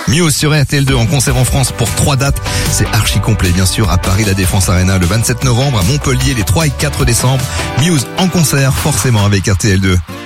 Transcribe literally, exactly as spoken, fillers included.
Muse sur R T L deux en concert en France pour trois dates. C'est archi complet bien sûr à Paris, la Défense Arena le vingt-sept novembre, à Montpellier les trois et quatre décembre. Muse en concert forcément avec R T L deux.